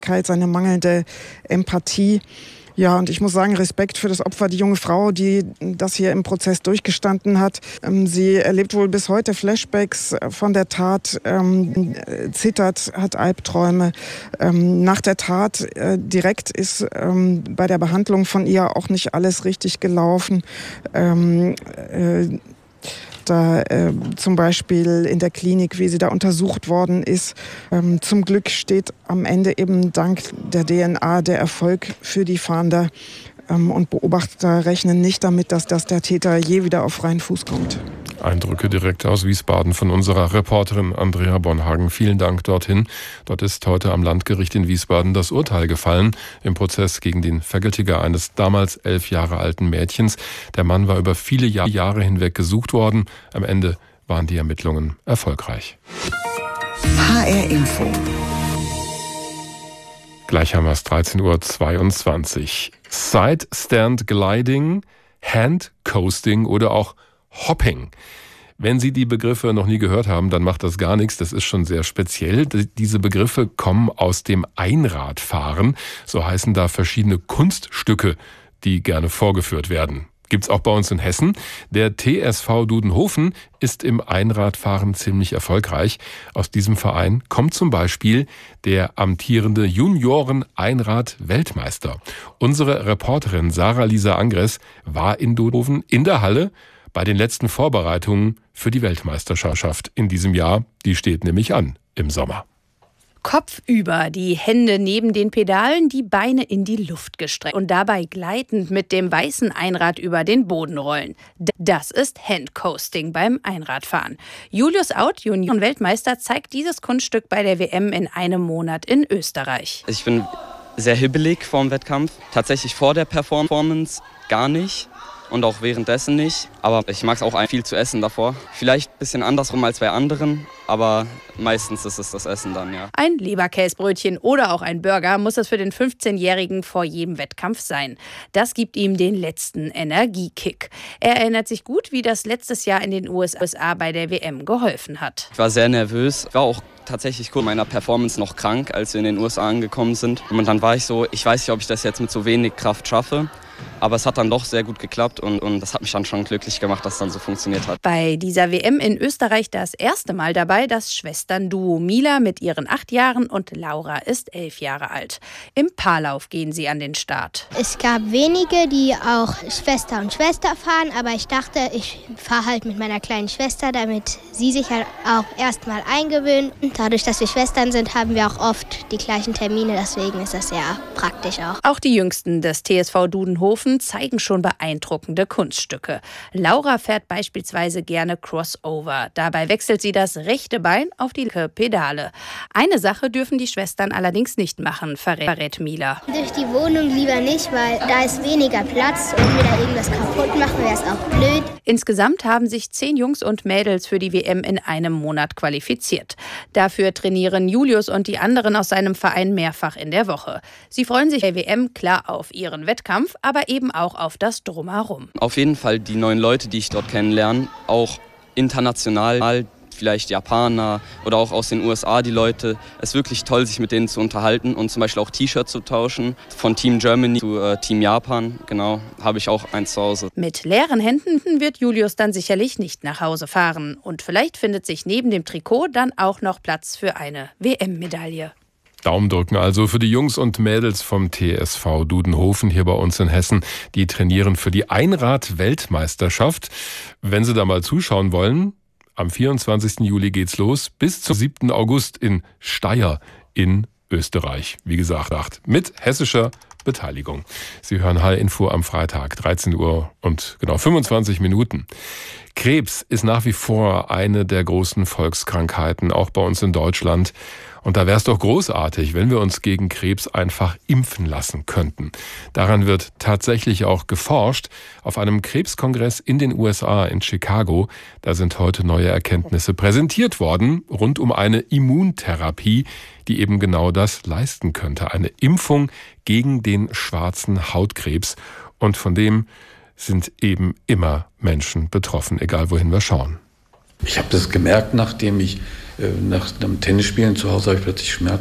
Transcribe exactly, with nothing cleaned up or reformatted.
seine mangelnde Empathie. Ja, und ich muss sagen, Respekt für das Opfer, die junge Frau, die das hier im Prozess durchgestanden hat. Sie erlebt wohl bis heute Flashbacks von der Tat, ähm, zittert, hat Albträume. Ähm, nach der Tat äh, direkt ist ähm, bei der Behandlung von ihr auch nicht alles richtig gelaufen. Ähm, äh, Da äh, zum Beispiel in der Klinik, wie sie da untersucht worden ist. Ähm, zum Glück steht am Ende eben dank der D N A der Erfolg für die Fahnder. Ähm, und Beobachter rechnen nicht damit, dass, dass der Täter je wieder auf freien Fuß kommt. Eindrücke direkt aus Wiesbaden von unserer Reporterin Andrea Bonhagen. Vielen Dank dorthin. Dort ist heute am Landgericht in Wiesbaden das Urteil gefallen im Prozess gegen den Vergewaltiger eines damals elf Jahre alten Mädchens. Der Mann war über viele Jahre hinweg gesucht worden. Am Ende waren die Ermittlungen erfolgreich. H R Info. Gleich haben wir es, dreizehn Uhr zweiundzwanzig. Side Stand Gliding, Hand Coasting oder auch Hopping. Wenn Sie die Begriffe noch nie gehört haben, dann macht das gar nichts. Das ist schon sehr speziell. Diese Begriffe kommen aus dem Einradfahren. So heißen da verschiedene Kunststücke, die gerne vorgeführt werden. Gibt's auch bei uns in Hessen. Der T S V Dudenhofen ist im Einradfahren ziemlich erfolgreich. Aus diesem Verein kommt zum Beispiel der amtierende Junioren-Einrad-Weltmeister. Unsere Reporterin Sarah-Lisa Angres war in Dudenhofen in der Halle bei den letzten Vorbereitungen für die Weltmeisterschaft in diesem Jahr. Die steht nämlich an im Sommer. Kopf über, die Hände neben den Pedalen, die Beine in die Luft gestreckt und dabei gleitend mit dem weißen Einrad über den Boden rollen. Das ist Handcoasting beim Einradfahren. Julius Out, Junioren-Weltmeister, zeigt dieses Kunststück bei der W M in einem Monat in Österreich. Ich bin sehr hibbelig vor dem Wettkampf. Tatsächlich vor der Performance gar nicht. Und auch währenddessen nicht. Aber ich mag es auch viel zu essen davor. Vielleicht ein bisschen andersrum als bei anderen, aber meistens ist es das Essen dann, ja. Ein Leberkäsbrötchen oder auch ein Burger muss es für den fünfzehnjährigen vor jedem Wettkampf sein. Das gibt ihm den letzten Energiekick. Er erinnert sich gut, wie das letztes Jahr in den U S A bei der W M geholfen hat. Ich war sehr nervös, war auch tatsächlich kurz meiner Performance noch krank, als wir in den U S A angekommen sind. Und dann war ich so, ich weiß nicht, ob ich das jetzt mit so wenig Kraft schaffe. Aber es hat dann doch sehr gut geklappt und, und das hat mich dann schon glücklich gemacht, dass es dann so funktioniert hat. Bei dieser W M in Österreich das erste Mal dabei das Schwestern-Duo Mila mit ihren acht Jahren und Laura ist elf Jahre alt. Im Paarlauf gehen sie an den Start. Es gab wenige, die auch Schwester und Schwester fahren, aber ich dachte, ich fahre halt mit meiner kleinen Schwester, damit sie sich halt auch erstmal eingewöhnt. Und dadurch, dass wir Schwestern sind, haben wir auch oft die gleichen Termine, deswegen ist das sehr praktisch auch. Auch die Jüngsten des T S V Dudenhofen zeigen schon beeindruckende Kunststücke. Laura fährt beispielsweise gerne Crossover. Dabei wechselt sie das rechte Bein auf die linke Pedale. Eine Sache dürfen die Schwestern allerdings nicht machen, verrät Mila. Durch die Wohnung lieber nicht, weil da ist weniger Platz und wir da irgendwas kaputt machen, wäre es auch blöd. Insgesamt haben sich zehn Jungs und Mädels für die W M in einem Monat qualifiziert. Dafür trainieren Julius und die anderen aus seinem Verein mehrfach in der Woche. Sie freuen sich bei der W M klar auf ihren Wettkampf, aber eben auch auf das Drumherum. Auf jeden Fall die neuen Leute, die ich dort kennenlerne, auch international, vielleicht Japaner oder auch aus den U S A die Leute. Es ist wirklich toll, sich mit denen zu unterhalten und zum Beispiel auch T-Shirts zu tauschen. Von Team Germany zu äh, Team Japan, genau, habe ich auch eins zu Hause. Mit leeren Händen wird Julius dann sicherlich nicht nach Hause fahren. Und vielleicht findet sich neben dem Trikot dann auch noch Platz für eine W M-Medaille. Daumen drücken also für die Jungs und Mädels vom T S V Dudenhofen hier bei uns in Hessen. Die trainieren für die Einrad-Weltmeisterschaft. Wenn Sie da mal zuschauen wollen, am vierundzwanzigsten Juli geht's los bis zum siebten August in Steyr in Österreich. Wie gesagt, mit hessischer Beteiligung. Sie hören H R-Info am Freitag, dreizehn Uhr und genau fünfundzwanzig Minuten. Krebs ist nach wie vor eine der großen Volkskrankheiten, auch bei uns in Deutschland. Und da wäre es doch großartig, wenn wir uns gegen Krebs einfach impfen lassen könnten. Daran wird tatsächlich auch geforscht. Auf einem Krebskongress in den U S A, in Chicago, da sind heute neue Erkenntnisse präsentiert worden, rund um eine Immuntherapie, die eben genau das leisten könnte. Eine Impfung gegen den schwarzen Hautkrebs. Und von dem sind eben immer Menschen betroffen, egal wohin wir schauen. Ich habe das gemerkt, nachdem ich äh, nach einem Tennisspielen zu Hause habe ich plötzlich Schmerzen.